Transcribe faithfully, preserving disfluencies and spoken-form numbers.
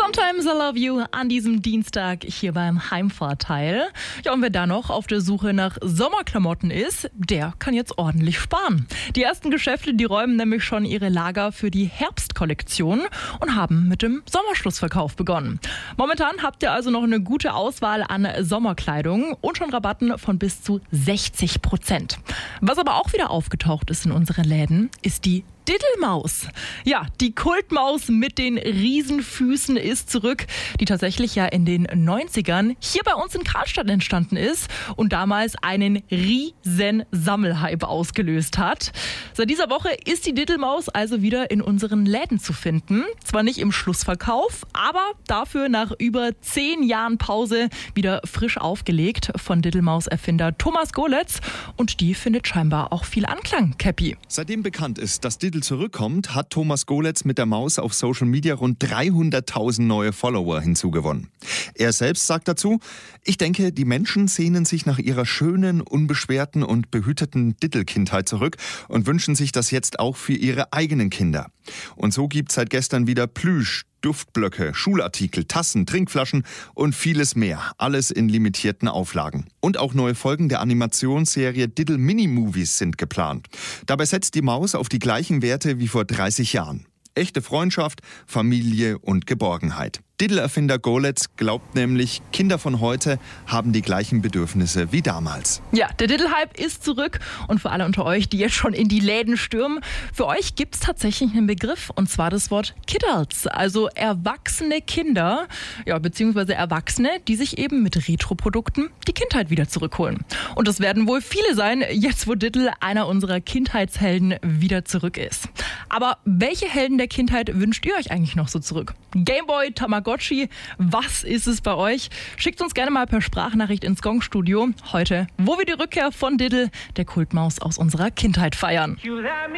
Sometimes I Love You an diesem Dienstag hier beim Heimvorteil. Ja, und wer da noch auf der Suche nach Sommerklamotten ist, der kann jetzt ordentlich sparen. Die ersten Geschäfte, die räumen nämlich schon ihre Lager für die Herbstkollektion und haben mit dem Sommerschlussverkauf begonnen. Momentan habt ihr also noch eine gute Auswahl an Sommerkleidung und schon Rabatten von bis zu sechzig Prozent. Was aber auch wieder aufgetaucht ist in unseren Läden, ist die Diddelmaus. Ja, die Kultmaus mit den Riesenfüßen ist zurück, die tatsächlich ja in den neunzigern hier bei uns in Karlstadt entstanden ist und damals einen riesen Sammelhype ausgelöst hat. Seit dieser Woche ist die Diddelmaus also wieder in unseren Läden zu finden. Zwar nicht im Schlussverkauf, aber dafür nach über zehn Jahren Pause wieder frisch aufgelegt von Diddelmaus-Erfinder Thomas Golitz. Und die findet scheinbar auch viel Anklang, Käppi. Seitdem bekannt ist, dass Diddel zurückkommt, hat Thomas Golitz mit der Maus auf Social Media rund dreihunderttausend neue Follower hinzugewonnen. Er selbst sagt dazu: Ich denke, die Menschen sehnen sich nach ihrer schönen, unbeschwerten und behüteten Diddel-Kindheit zurück und wünschen sich das jetzt auch für ihre eigenen Kinder. Und so gibt's seit gestern wieder Plüsch, Duftblöcke, Schulartikel, Tassen, Trinkflaschen und vieles mehr. Alles in limitierten Auflagen. Und auch neue Folgen der Animationsserie Diddle Mini-Movies sind geplant. Dabei setzt die Maus auf die gleichen Werte wie vor dreißig Jahren. Echte Freundschaft, Familie und Geborgenheit. Diddle-Erfinder Golitz glaubt nämlich, Kinder von heute haben die gleichen Bedürfnisse wie damals. Ja, der Diddle-Hype ist zurück und für alle unter euch, die jetzt schon in die Läden stürmen, für euch gibt es tatsächlich einen Begriff und zwar das Wort Kiddles, also erwachsene Kinder, ja, beziehungsweise Erwachsene, die sich eben mit Retro-Produkten die Kindheit wieder zurückholen. Und das werden wohl viele sein, jetzt wo Diddle, einer unserer Kindheitshelden, wieder zurück ist. Aber welche Helden der Kindheit wünscht ihr euch eigentlich noch so zurück? Gameboy, Tamagotchi, was ist es bei euch? Schickt uns gerne mal per Sprachnachricht ins Gong-Studio. Heute, wo wir die Rückkehr von Diddle, der Kultmaus aus unserer Kindheit, feiern.